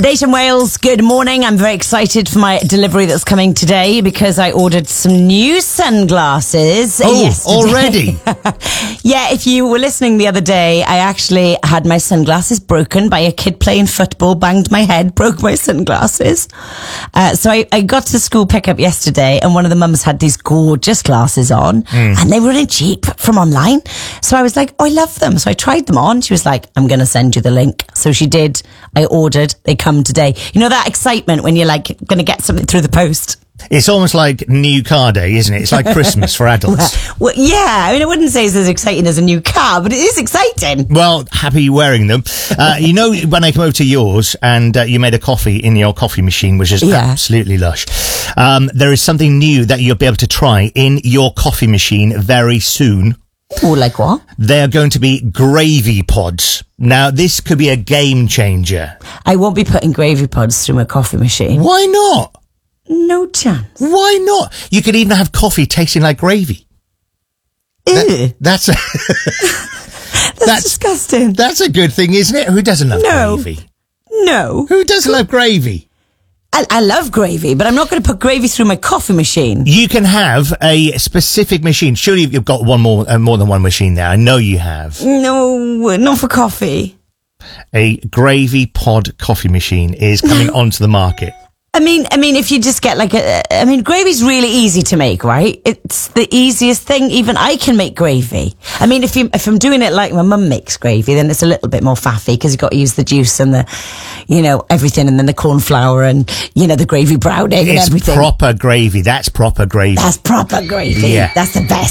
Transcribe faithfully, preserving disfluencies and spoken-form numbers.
Nation Wales, good morning. I'm very excited for my delivery that's coming today because I ordered some new sunglasses Oh, yesterday. already? Yeah, if you were listening the other day, I actually had my sunglasses broken by a kid playing football, banged my head, broke my sunglasses. Uh, so I, I got to school pickup yesterday and one of the mums had these gorgeous glasses on mm. and they were really cheap from online. So I was like, oh, I love them. So I tried them on. She was like, I'm going to send you the link. So she did. I ordered. They come today. You know that excitement when you're like going to get something through the post? It's almost like new car day, isn't it? It's like Christmas for adults. Well, yeah, I mean, I wouldn't say it's as exciting as a new car, but it is exciting. Well, happy wearing them. Uh, you know, when I came over to yours and uh, you made a coffee in your coffee machine, which is yeah. absolutely lush, um, there is something new that you'll be able to try in your coffee machine very soon. Oh, like what? They're going to be gravy pods. Now, this could be a game changer. I won't be putting gravy pods through my coffee machine. Why not? No chance. Why not? You could even have coffee tasting like gravy. Ew. That, that's a that's, that's disgusting. That's a good thing, isn't it? Who doesn't love no. gravy? No. Who doesn't love gravy? I, I love gravy, but I'm not going to put gravy through my coffee machine. You can have a specific machine. Surely you've got one more, uh, more than one machine there. I know you have. No, not for coffee. A gravy pod coffee machine is coming onto the market. I mean, I mean, if you just get like a, I mean, gravy's really easy to make, right? It's the easiest thing. Even I can make gravy. I mean, if you, if I'm doing it like my mum makes gravy, then it's a little bit more faffy because you've got to use the juice and the, you know, everything, and then the corn flour and, you know, the gravy browning and it's everything. It's proper gravy. That's proper gravy. That's proper gravy. Yeah. That's the best.